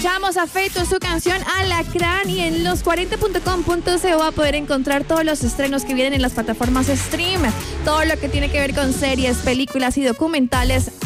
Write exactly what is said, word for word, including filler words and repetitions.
escuchamos a Feito, su canción Alacrán, y en los cuarenta punto com punto co va a poder encontrar todos los estrenos que vienen en las plataformas stream, todo lo que tiene que ver con series, películas y documentales